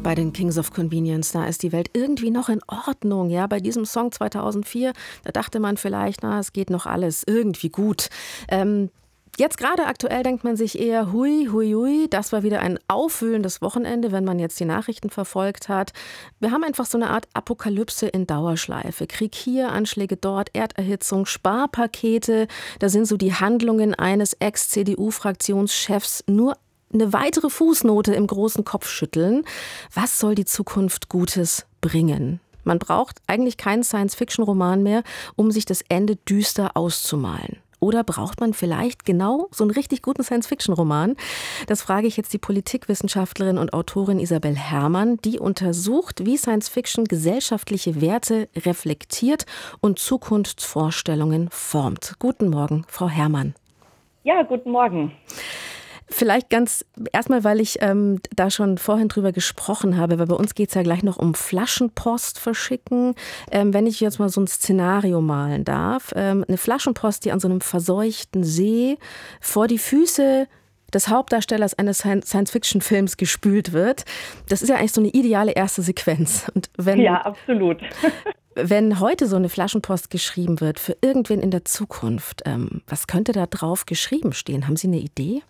bei den Kings of Convenience. Da ist die Welt irgendwie noch in Ordnung. Ja, bei diesem Song 2004, da dachte man vielleicht, es geht noch alles irgendwie gut. Jetzt gerade aktuell denkt man sich eher, hui, hui, hui, das war wieder ein aufwühlendes Wochenende, wenn man jetzt die Nachrichten verfolgt hat. Wir haben einfach so eine Art Apokalypse in Dauerschleife. Krieg hier, Anschläge dort, Erderhitzung, Sparpakete. Da sind so die Handlungen eines Ex-CDU-Fraktionschefs nur eine weitere Fußnote im großen Kopfschütteln. Was soll die Zukunft Gutes bringen? Man braucht eigentlich keinen Science-Fiction-Roman mehr, um sich das Ende düster auszumalen. Oder braucht man vielleicht genau so einen richtig guten Science-Fiction-Roman? Das frage ich jetzt die Politikwissenschaftlerin und Autorin Isabel Herrmann, die untersucht, wie Science-Fiction gesellschaftliche Werte reflektiert und Zukunftsvorstellungen formt. Guten Morgen, Frau Herrmann. Ja, guten Morgen. Vielleicht ganz erstmal, weil ich da schon vorhin drüber gesprochen habe, weil bei uns geht es ja gleich noch um Flaschenpost verschicken. Wenn ich jetzt mal so ein Szenario malen darf, eine Flaschenpost, die an so einem verseuchten See vor die Füße des Hauptdarstellers eines Science-Fiction-Films gespült wird. Das ist ja eigentlich so eine ideale erste Sequenz. Und ja, absolut. Wenn heute so eine Flaschenpost geschrieben wird für irgendwen in der Zukunft, was könnte da drauf geschrieben stehen? Haben Sie eine Idee?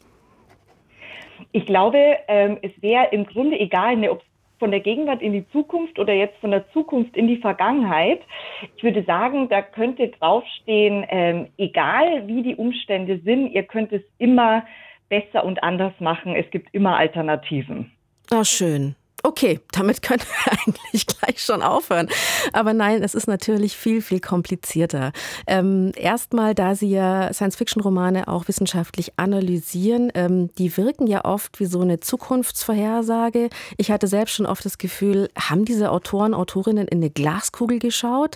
Ich glaube, es wäre im Grunde egal, ob es von der Gegenwart in die Zukunft oder jetzt von der Zukunft in die Vergangenheit. Ich würde sagen, da könnte draufstehen, egal wie die Umstände sind, ihr könnt es immer besser und anders machen. Es gibt immer Alternativen. Ah, schön. Okay, damit können wir eigentlich gleich schon aufhören. Aber nein, es ist natürlich viel, viel komplizierter. Erstmal, da Sie ja Science-Fiction-Romane auch wissenschaftlich analysieren, die wirken ja oft wie so eine Zukunftsvorhersage. Ich hatte selbst schon oft das Gefühl, haben diese Autoren, Autorinnen in eine Glaskugel geschaut?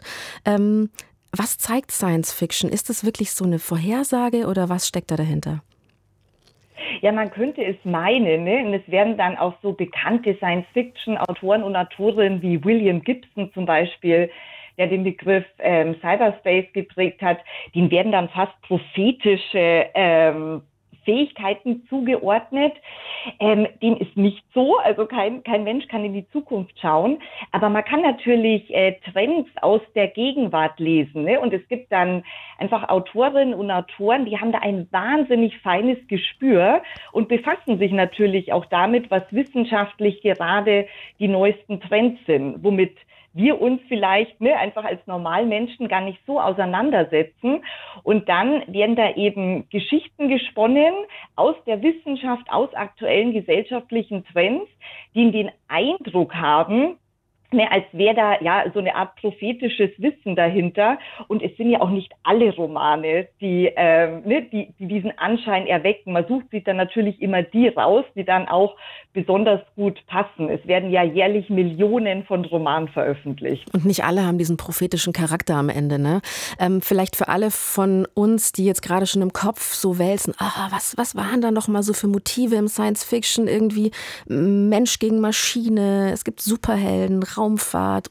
Was zeigt Science-Fiction? Ist es wirklich so eine Vorhersage oder was steckt da dahinter? Ja, man könnte es meinen, ne? Und es werden dann auch so bekannte Science-Fiction-Autoren und Autorinnen wie William Gibson zum Beispiel, der den Begriff Cyberspace geprägt hat, denen werden dann fast prophetische Fähigkeiten zugeordnet. Dem ist nicht so, also kein Mensch kann in die Zukunft schauen, aber man kann natürlich Trends aus der Gegenwart lesen, ne? Und es gibt dann einfach Autorinnen und Autoren, die haben da ein wahnsinnig feines Gespür und befassen sich natürlich auch damit, was wissenschaftlich gerade die neuesten Trends sind, womit wir uns vielleicht einfach als Normalmenschen gar nicht so auseinandersetzen. Und dann werden da eben Geschichten gesponnen aus der Wissenschaft, aus aktuellen gesellschaftlichen Trends, die den Eindruck haben, als wäre da so eine Art prophetisches Wissen dahinter. Und es sind ja auch nicht alle Romane, die diesen Anschein erwecken. Man sucht sich dann natürlich immer die raus, die dann auch besonders gut passen. Es werden ja jährlich Millionen von Romanen veröffentlicht. Und nicht alle haben diesen prophetischen Charakter am Ende, ne? Vielleicht für alle von uns, die jetzt gerade schon im Kopf so wälzen, was waren da noch mal so für Motive im Science-Fiction? Irgendwie Mensch gegen Maschine, es gibt Superhelden, Raumfahrt,